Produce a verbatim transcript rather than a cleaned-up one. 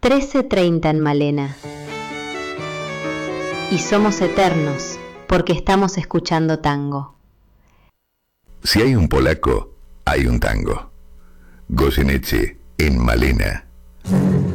trece treinta en Malena. Y somos eternos porque estamos escuchando tango. Si hay un polaco, hay un tango. Goyeneche en Malena.